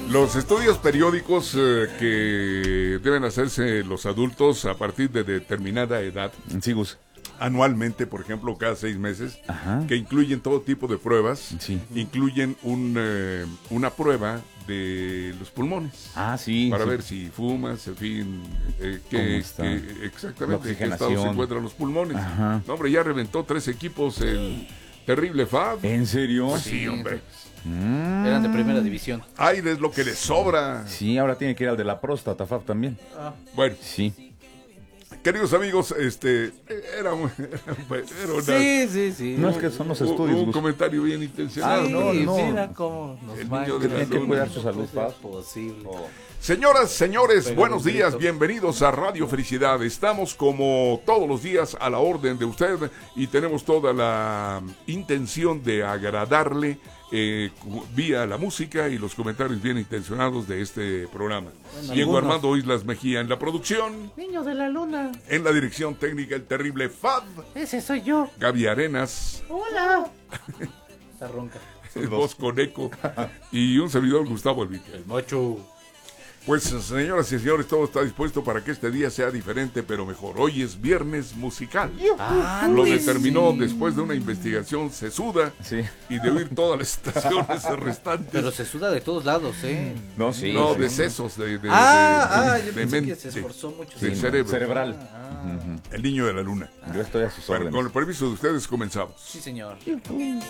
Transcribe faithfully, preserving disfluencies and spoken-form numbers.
Los estudios periódicos eh, que deben hacerse los adultos a partir de determinada edad, Sí, Gus. anualmente, por ejemplo, cada seis meses, Ajá. que incluyen todo tipo de pruebas, Sí. incluyen un, eh, una prueba de los pulmones. Ah, sí. Para sí. ver si fumas, en fin, eh, ¿Cómo que, está? que La exactamente en qué estado se oxigenación. encuentran los pulmones. Ajá. No, hombre, ya reventó tres equipos el terrible Fab. ¿En serio? Pues sí, hombre. Mm. Eran de primera división. Aire es lo que le sobra. Sí, ahora tiene que ir al de la próstata, Fab, también. Bueno, Sí. queridos amigos, este era, un- era una- Sí, sí, sí. No es que son los un- estudios, un Gus. comentario bien intencionado. Ah, no, Sí, no. mira cómo nos El va niño a de la crecer. Tiene que cuidar su salud, No puede ser Fab. posible. Señoras, señores, Pega buenos un días, grito. bienvenidos a Radio Felicidad. Estamos como todos los días a la orden de usted y tenemos toda la intención de agradarle eh, cu- vía la música y los comentarios bien intencionados de este programa. Bueno, Diego algunos. Armando Islas Mejía en la producción, Niño de la luna. en la dirección técnica el terrible Fab, Ese soy yo. Gaby Arenas, Hola. Está ronca. el voz con eco y un servidor Gustavo Elvique. El mocho. Pues señoras y señores, todo está dispuesto para que este día sea diferente, pero mejor. Hoy es viernes musical. Ah, Lo sí. determinó después de una investigación sesuda Sí. y de oír todas las estaciones restantes. Pero se suda de todos lados, ¿eh? No, sí. no, sí. de sesos, de, de, Ah, de- ah, yo de pensé que mente, se esforzó mucho. del Sí, cerebro. Cerebral. Ah, El niño de la luna. Yo estoy a sus Bueno, órdenes. con el permiso de ustedes comenzamos. sí, señor.